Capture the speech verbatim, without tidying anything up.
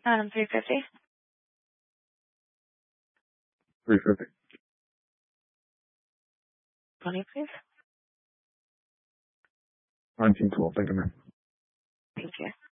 Um, three fifty. three fifty. Twenty, please. nineteen twelve. Thank you, ma'am. Thank you.